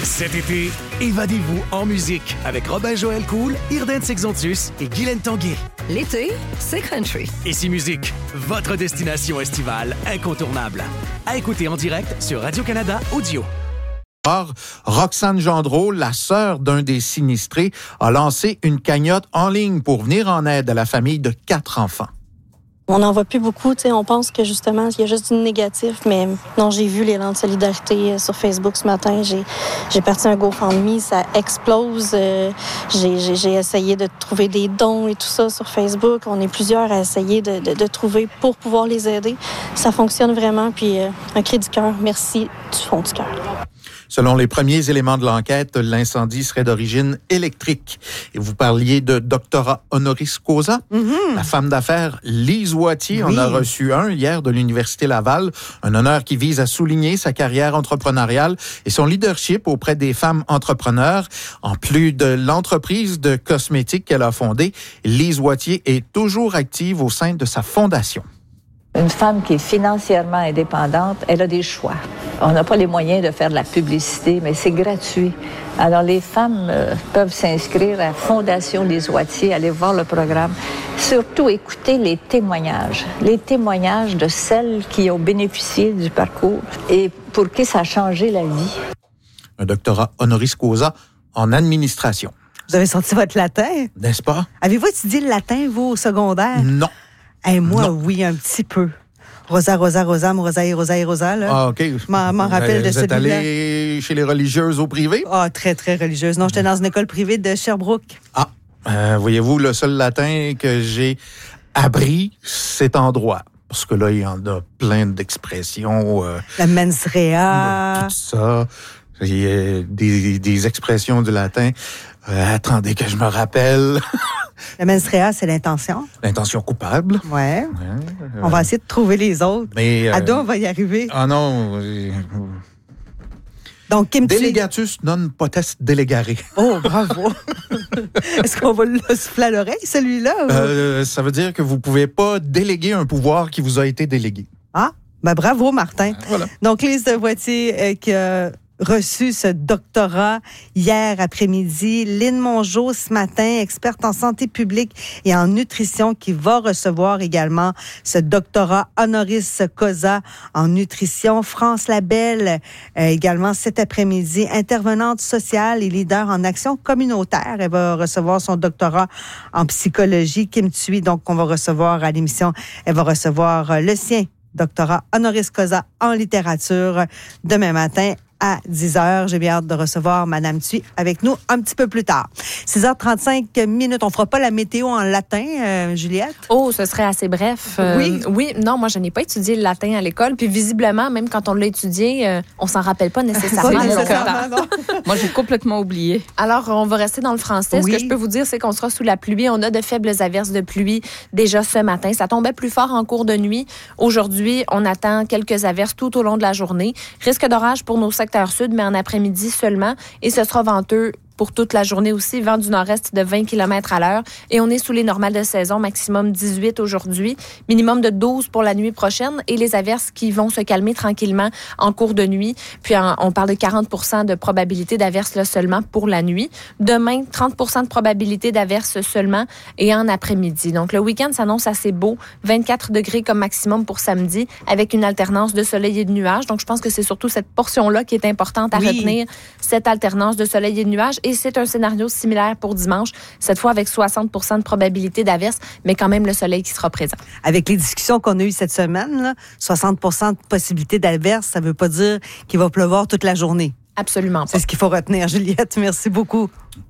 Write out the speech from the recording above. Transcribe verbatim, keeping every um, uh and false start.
Cet été, évadez-vous en musique avec Robin-Joël Cool, Irden Sexontus et Guylaine Tanguay. L'été, c'est country. Ici Musique, votre destination estivale incontournable. À écouter en direct sur Radio-Canada Audio. Roxane Gendreau, la sœur d'un des sinistrés, a lancé une cagnotte en ligne pour venir en aide à la famille de quatre enfants. On n'en voit plus beaucoup, tu sais, on pense que justement, il y a juste du négatif, mais non, j'ai vu l'élan de solidarité sur Facebook ce matin, j'ai, j'ai parti un GoFundMe, ça explose, euh, j'ai, j'ai, j'ai essayé de trouver des dons et tout ça sur Facebook, on est plusieurs à essayer de, de, de trouver pour pouvoir les aider, ça fonctionne vraiment, puis euh, un cri du cœur, merci du fond du cœur. Selon les premiers éléments de l'enquête, l'incendie serait d'origine électrique. Et vous parliez de doctorat honoris causa. Mm-hmm. La femme d'affaires Lise Wattier oui. en a reçu un hier de l'Université Laval, un honneur qui vise à souligner sa carrière entrepreneuriale et son leadership auprès des femmes entrepreneurs. En plus de l'entreprise de cosmétiques qu'elle a fondée, Lise Wattier est toujours active au sein de sa fondation. Une femme qui est financièrement indépendante, elle a des choix. On n'a pas les moyens de faire de la publicité, mais c'est gratuit. Alors, les femmes euh, peuvent s'inscrire à Fondation Lise Wattier, aller voir le programme. Surtout, écouter les témoignages. Les témoignages de celles qui ont bénéficié du parcours et pour qui ça a changé la vie. Un doctorat honoris causa en administration. Vous avez sorti votre latin? N'est-ce pas? Avez-vous étudié le latin, vous, au secondaire? Non. Et moi, non. oui, un petit peu. Rosa, Rosa, Rosam, Rosae, Rosae, Rosa, là. Ah, OK. Je m'en, m'en rappelle vous de celui-là. Vous êtes allé chez les religieuses au privé? Ah, très, très religieuse. Non, j'étais dans une école privée de Sherbrooke. Ah, euh, voyez-vous, le seul latin que j'ai appris, c'est en droit. Parce que là, il y en a plein d'expressions. Euh, La mens rea. Tout ça. Il y a des, des expressions du latin. Euh, attendez que je me rappelle. La mens rea, c'est l'intention. L'intention coupable. Ouais. ouais euh, on va essayer de trouver les autres. Mais, euh, Ado, on va y arriver. Ah non. Euh, Donc, Kim Delegatus non potest delegare. Oh, bravo. Est-ce qu'on va le souffler à l'oreille, celui-là? Ou... Euh, ça veut dire que vous ne pouvez pas déléguer un pouvoir qui vous a été délégué. Ah, ben bravo, Martin. Voilà. Donc, Lise Wattier euh, qui a reçu ce doctorat hier après-midi. Lynn Mongeau, ce matin, experte en santé publique et en nutrition, qui va recevoir également ce doctorat honoris causa en nutrition. France Labelle, euh, également cet après-midi, intervenante sociale et leader en action communautaire. Elle va recevoir son doctorat en psychologie. Kim Thuy, donc, qu'on va recevoir à l'émission, elle va recevoir euh, le sien, doctorat honoris causa en littérature, demain matin à dix heures. J'ai bien hâte de recevoir Madame Thuy avec nous un petit peu plus tard. six heures trente-cinq minutes. On fera pas la météo en latin, euh, Juliette? Oh, ce serait assez bref. Euh, oui. Oui, non, moi, je n'ai pas étudié le latin à l'école. Puis visiblement, même quand on l'a étudié, euh, on s'en rappelle pas nécessairement. Pas nécessairement non. Moi, j'ai complètement oublié. Alors, on va rester dans le français. Oui. Ce que je peux vous dire, c'est qu'on sera sous la pluie. On a de faibles averses de pluie déjà ce matin. Ça tombait plus fort en cours de nuit. Aujourd'hui, on attend quelques averses tout au long de la journée. Risque d'orage pour nos secteurs sud, mais en après-midi seulement. Et ce sera venteux pour toute la journée aussi, vent du nord-est de vingt kilomètres à l'heure. Et on est sous les normales de saison, maximum dix-huit aujourd'hui, minimum de douze pour la nuit prochaine. Et les averses qui vont se calmer tranquillement en cours de nuit. Puis en, on parle de quarante pour cent de probabilité d'averses là, seulement pour la nuit. Demain, trente pour cent de probabilité d'averses seulement et en après-midi. Donc le week-end s'annonce assez beau, vingt-quatre degrés comme maximum pour samedi, avec une alternance de soleil et de nuages. Donc je pense que c'est surtout cette portion-là qui est importante à oui. retenir, cette alternance de soleil et de nuages. Et c'est un scénario similaire pour dimanche, cette fois avec soixante pour cent de probabilité d'averse, mais quand même le soleil qui sera présent. Avec les discussions qu'on a eues cette semaine, là, soixante pour cent de possibilité d'averse, ça ne veut pas dire qu'il va pleuvoir toute la journée. Absolument pas. C'est ce qu'il faut retenir. Juliette, merci beaucoup.